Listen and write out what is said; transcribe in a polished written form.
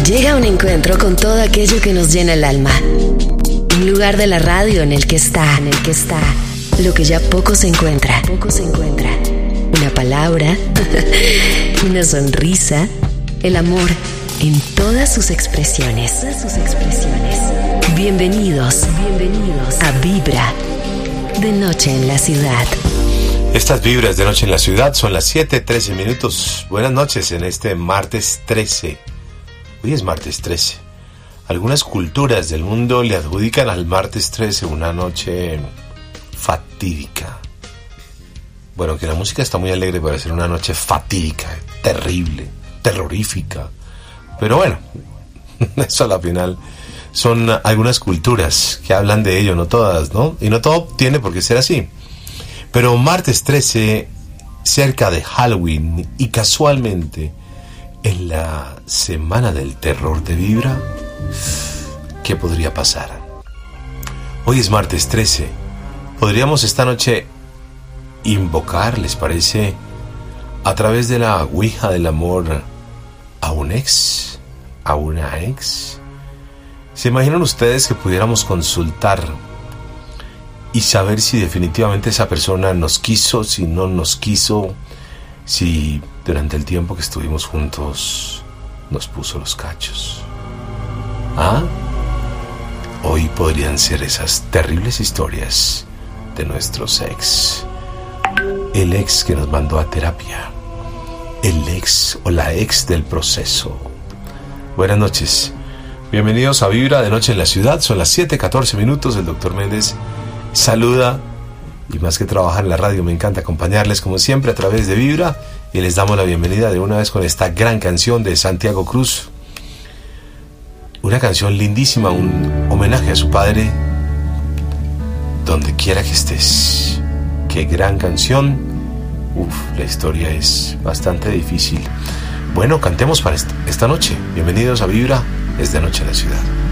Llega un encuentro con todo aquello que nos llena el alma. Un lugar de la radio en el que está lo que ya poco se encuentra. Una palabra, una sonrisa, el amor en todas sus expresiones. Bienvenidos a Vibra de Noche en la Ciudad. Estas vibras de Noche en la Ciudad son las 7:13 minutos. Buenas noches en este martes 13. Hoy es martes 13. Algunas culturas del mundo le adjudican al martes 13 una noche fatídica. Bueno, que la música está muy alegre para ser una noche fatídica, terrible, terrorífica. Pero bueno, eso a la final son algunas culturas que hablan de ello, no todas, ¿no? Y no todo tiene por qué ser así. Pero martes 13, cerca de Halloween y casualmente en la semana del terror de Vibra, ¿qué podría pasar? Hoy es martes 13. Podríamos esta noche invocar, ¿les parece?, a través de la Ouija del amor a un ex, a una ex. ¿Se imaginan ustedes que pudiéramos consultar y saber si definitivamente esa persona nos quiso, si no nos quiso, si durante el tiempo que estuvimos juntos nos puso los cachos? ¿Ah? Hoy podrían ser esas terribles historias de nuestros ex. El ex que nos mandó a terapia. El ex o la ex del proceso. Buenas noches. Bienvenidos a Vibra de Noche en la Ciudad. Son las 7:14 minutos. El Dr. Méndez saluda. Y más que trabajar en la radio, me encanta acompañarles como siempre a través de Vibra. Y les damos la bienvenida de una vez con esta gran canción de Santiago Cruz. Una canción lindísima, un homenaje a su padre. Donde quiera que estés. Qué gran canción. La historia es bastante difícil. Bueno, cantemos para esta noche. Bienvenidos a Vibra desde Noche en la Ciudad.